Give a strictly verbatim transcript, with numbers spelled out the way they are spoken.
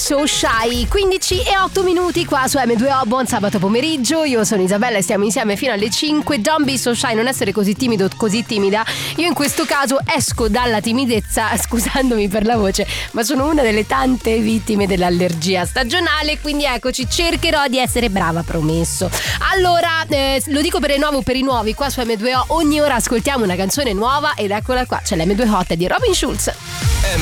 So Shy, quindici e otto minuti qua su emme due o. Buon sabato pomeriggio, io sono Isabella e stiamo insieme fino alle cinque. Don't be so shy, non essere così timido, così timida. Io in questo caso esco dalla timidezza, scusandomi per la voce, ma sono una delle tante vittime dell'allergia stagionale, quindi eccoci, cercherò di essere brava, promesso. Allora, eh, lo dico per il nuovo, per i nuovi, qua su emme due o ogni ora ascoltiamo una canzone nuova ed eccola qua, c'è l'emme due Hot di Robin Schulz.